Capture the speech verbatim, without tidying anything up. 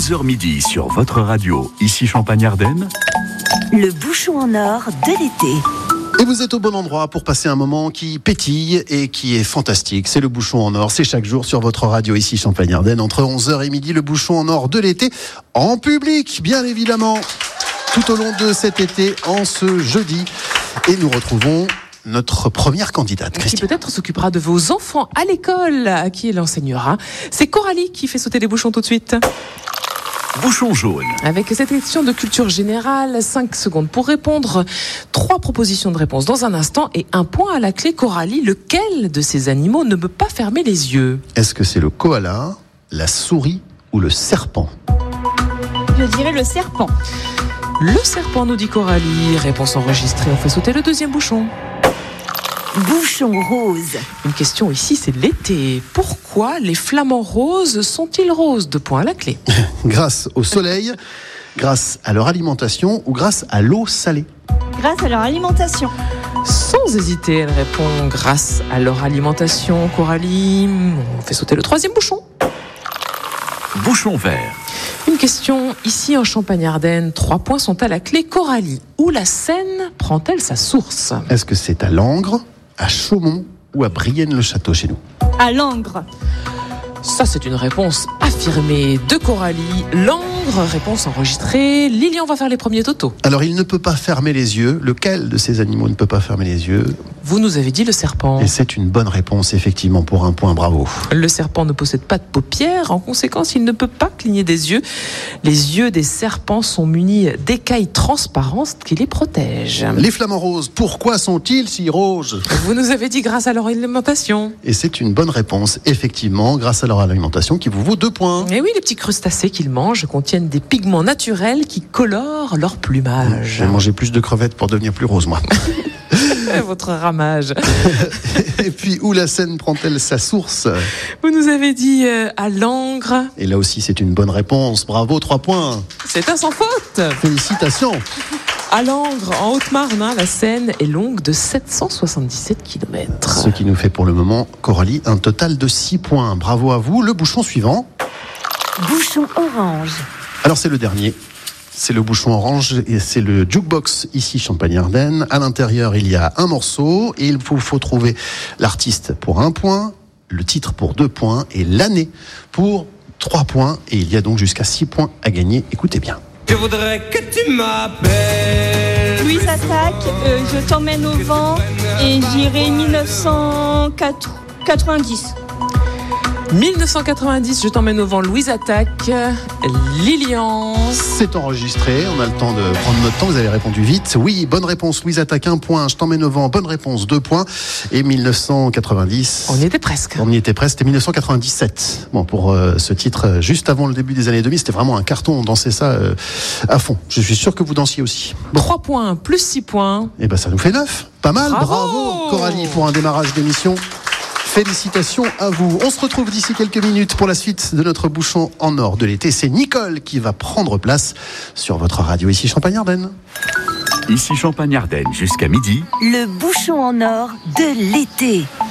onze heures midi sur votre radio, ici Champagne-Ardenne. Le bouchon en or de l'été. Et vous êtes au bon endroit pour passer un moment qui pétille et qui est fantastique. C'est le bouchon en or, c'est chaque jour sur votre radio ici Champagne-Ardenne. Entre onze heures et midi, le bouchon en or de l'été, en public bien évidemment, tout au long de cet été, en ce jeudi. Et nous retrouvons notre première candidate, Christine. Qui peut-être s'occupera de vos enfants à l'école, à qui elle enseignera. C'est Coralie qui fait sauter les bouchons tout de suite. Bouchon jaune. Avec cette question de culture générale, cinq secondes pour répondre. Trois propositions de réponse dans un instant et un point à la clé. Coralie, lequel de ces animaux ne peut pas fermer les yeux ? Est-ce que c'est le koala, la souris ou le serpent ? Je dirais le serpent. Le serpent, nous dit Coralie. Réponse enregistrée, on fait sauter le deuxième bouchon. Bouchon rose. Une question ici, c'est l'été. Pourquoi les flamants roses sont-ils roses ? Deux points à la clé. Grâce au soleil, grâce à leur alimentation ou grâce à l'eau salée ? Grâce à leur alimentation. Sans hésiter, elle répond grâce à leur alimentation. Coralie, on fait sauter le troisième bouchon. Bouchon vert. Une question ici en Champagne-Ardenne. Trois points sont à la clé. Coralie, où la Seine prend-elle sa source ? Est-ce que c'est à Langres, à Chaumont ou à Brienne-le-Château chez nous ? À Langres. Ça, c'est une réponse affirmée de Coralie. Langres, réponse enregistrée. Lilian va faire les premiers totos. Alors, il ne peut pas fermer les yeux. Lequel de ces animaux ne peut pas fermer les yeux ? Vous nous avez dit le serpent. Et c'est une bonne réponse, effectivement, pour un point. Bravo. Le serpent ne possède pas de paupières. En conséquence, il ne peut pas cligner des yeux. Les yeux des serpents sont munis d'écailles transparentes qui les protègent. Les flamants roses, pourquoi sont-ils si roses ? Vous nous avez dit grâce à leur alimentation. Et c'est une bonne réponse, effectivement, grâce à leur alimentation qui vous vaut deux points. Et oui, les petits crustacés qu'ils mangent contiennent des pigments naturels qui colorent leur plumage. Je vais manger plus de crevettes pour devenir plus rose, moi. Votre ramage. Et puis, où la Seine prend-elle sa source ? Vous nous avez dit euh, à Langres. Et là aussi, c'est une bonne réponse. Bravo, trois points. C'est un sans faute. Félicitations. À Langres, en Haute-Marne, hein, la Seine est longue de sept cent soixante-dix-sept kilomètres. Ce qui nous fait pour le moment, Coralie, un total de six points. Bravo à vous. Le bouchon suivant. Bouchon orange. Alors, c'est le dernier. C'est le bouchon orange et c'est le jukebox ici Champagne-Ardenne. À l'intérieur, il y a un morceau et il faut, faut trouver l'artiste pour un point, le titre pour deux points et l'année pour trois points. Et il y a donc jusqu'à six points à gagner. Écoutez bien. Je voudrais que tu m'appelles. Louise Attaque, euh, je t'emmène au vent et j'irai dix-neuf cent quatre-vingt-dix. dix-neuf cent quatre-vingt-dix, je t'emmène au vent, Louise Attaque, Lilian. C'est enregistré, on a le temps de prendre notre temps, vous avez répondu vite. Oui, bonne réponse, Louise Attaque, un point, je t'emmène au vent, bonne réponse, deux points. Et dix-neuf cent quatre-vingt-dix... On y était presque. On y était presque, c'était dix-neuf cent quatre-vingt-dix-sept. Bon, pour euh, ce titre, euh, juste avant le début des années deux mille, c'était vraiment un carton, on dansait ça euh, à fond. Je suis sûr que vous dansiez aussi. Bon. trois points, plus six points. Et ben ça nous fait neuf. Pas mal, bravo, bravo Coralie, pour un démarrage d'émission. Félicitations à vous. On se retrouve d'ici quelques minutes pour la suite de notre bouchon en or de l'été. C'est Nicole qui va prendre place sur votre radio ici Champagne-Ardenne. Ici Champagne-Ardenne jusqu'à midi. Le bouchon en or de l'été.